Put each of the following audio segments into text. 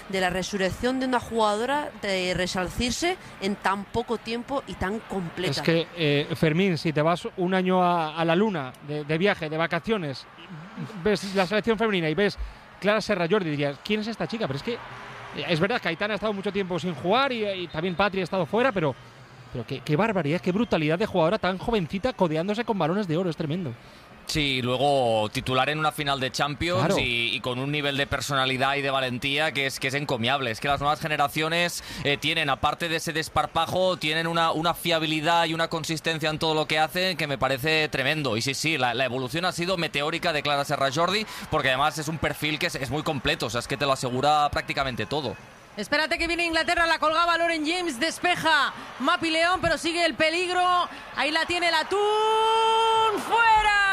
de la resurrección de una jugadora, de resalcirse en tan poco tiempo y tan completa. Es que, Fermín, si te vas un año a la luna de viaje, de vacaciones, ves la selección femenina y ves Clara Serra-Jordi, dirías, ¿quién es esta chica? Pero es que es verdad que Aitana ha estado mucho tiempo sin jugar y también Patri ha estado fuera, pero qué barbaridad, qué brutalidad de jugadora tan jovencita codeándose con balones de oro, es tremendo. Sí, luego titular en una final de Champions, claro. y con un nivel de personalidad y de valentía que es encomiable. Es que las nuevas generaciones tienen, aparte de ese desparpajo, tienen una fiabilidad y una consistencia en todo lo que hacen que me parece tremendo. Y sí, la evolución ha sido meteórica de Clara Serra-Jordi, porque además es un perfil que es muy completo, o sea, es que te lo asegura prácticamente todo. Espérate que viene Inglaterra, la colgaba Lauren James, despeja Mapi León, pero sigue el peligro. Ahí la tiene la Tun, ¡fuera!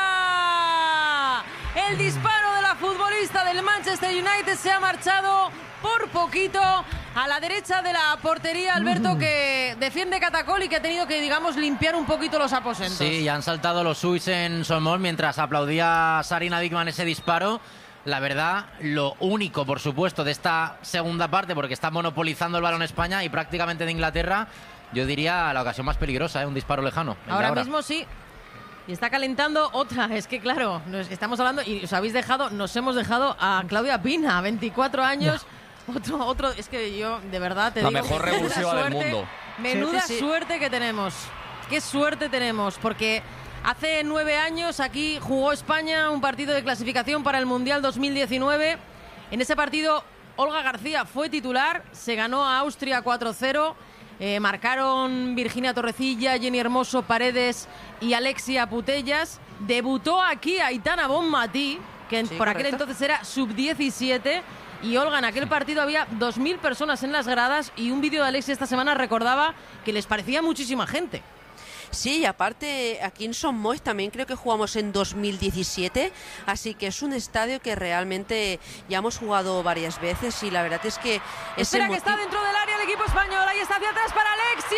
El disparo de la futbolista del Manchester United se ha marchado por poquito a la derecha de la portería, Alberto, que defiende Catacol y que ha tenido que, digamos, limpiar un poquito los aposentos. Sí, y han saltado los Suis en Somos mientras aplaudía Sarina Wiegman ese disparo. La verdad, lo único, por supuesto, de esta segunda parte, porque está monopolizando el balón España y prácticamente de Inglaterra, yo diría la ocasión más peligrosa, un disparo lejano. Ahora mismo sí. Y está calentando otra. Es que claro, estamos hablando y nos hemos dejado a Claudia Pina, 24 años. Otro, es que yo de verdad te digo, la mejor revulsiva del mundo. Menuda suerte que tenemos. Qué suerte tenemos, porque hace 9 años aquí jugó España un partido de clasificación para el Mundial 2019. En ese partido Olga García fue titular, se ganó a Austria 4-0. Marcaron Virginia Torrecilla, Jenny Hermoso, Paredes y Alexia Putellas. Debutó aquí Aitana Bonmatí, que por aquel entonces era sub-17. Y Olga, en aquel partido había 2.000 personas en las gradas y un vídeo de Alexia esta semana recordaba que les parecía muchísima gente. Sí, y aparte aquí en Son Moix también creo que jugamos en 2017, así que es un estadio que realmente ya hemos jugado varias veces y la verdad es que... Espera, que está dentro del área el equipo español, ahí está hacia atrás para Alexia,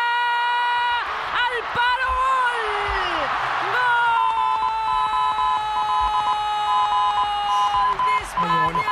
al palo, gol de España.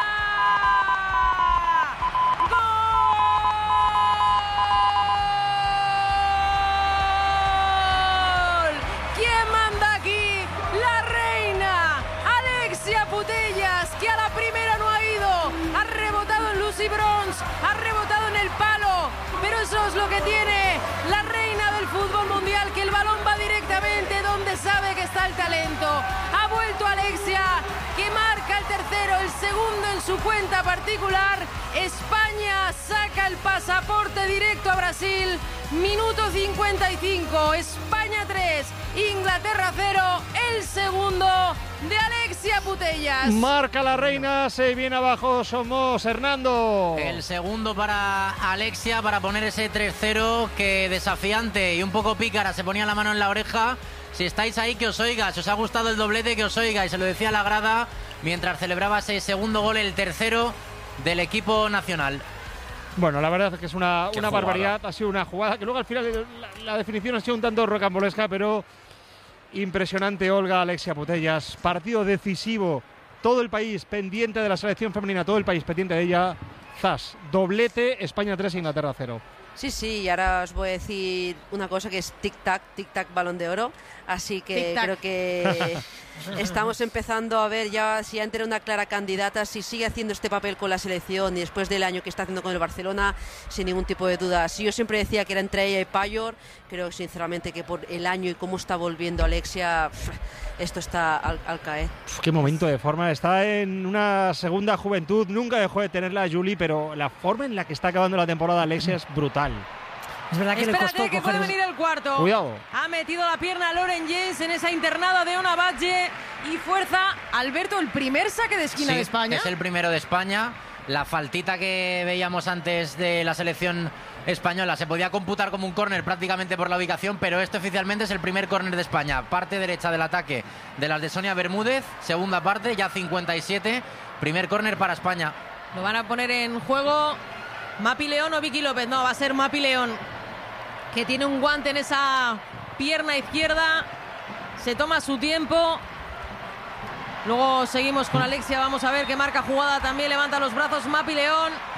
Que a la primera no ha ido, ha rebotado en Lucy Bronze, ha rebotado en el palo, pero eso es lo que tiene la reina del fútbol mundial, que el balón va directamente donde sabe que está el talento. Ha vuelto Alexia, que marca el tercero, el segundo en su cuenta particular. España saca el pasaporte directo a Brasil. Minuto 55, España 3, Inglaterra 0, el segundo de Alexia Putellas. Marca la reina, se viene abajo Somos, Hernando. El segundo para Alexia para poner ese 3-0 que desafiante y un poco pícara se ponía la mano en la oreja. Si estáis ahí, que os oiga, si os ha gustado el doblete, que os oiga, y se lo decía a la grada mientras celebraba ese segundo gol, el tercero del equipo nacional. Bueno, la verdad es que es una barbaridad, ha sido una jugada que luego al final la definición ha sido un tanto rocambolesca, pero impresionante. Olga Alexia Putellas, partido decisivo, todo el país pendiente de la selección femenina, todo el país pendiente de ella. Zas, doblete, España 3, Inglaterra 0. Sí, y ahora os voy a decir una cosa que es tic-tac, Balón de Oro, así que creo que estamos empezando a ver ya si antes era una clara candidata, si sigue haciendo este papel con la selección y después del año que está haciendo con el Barcelona, sin ningún tipo de duda. Si yo siempre decía que era entre ella y Payor, creo sinceramente que por el año y cómo está volviendo Alexia, esto está al caer. Qué momento de forma, está en una segunda juventud, nunca dejó de tenerla Juli, pero la forma en la que está acabando la temporada Alexia es brutal. Es verdad que espérate, le costó que puede venir el cuarto. Cuidado. Ha metido la pierna a Lauren James en esa internada de Ona Badge y fuerza. Alberto, el primer saque de esquina de España. Es el primero de España. La faltita que veíamos antes de la selección española se podía computar como un córner prácticamente por la ubicación, pero este oficialmente es el primer córner de España. Parte derecha del ataque de las de Sonia Bermúdez, segunda parte, ya 57. Primer córner para España. Lo van a poner en juego Mapi León o Vicky López. No, va a ser Mapi León, que tiene un guante en esa pierna izquierda. Se toma su tiempo. Luego seguimos con Alexia. Vamos a ver qué marca jugada. También levanta los brazos Mapi León.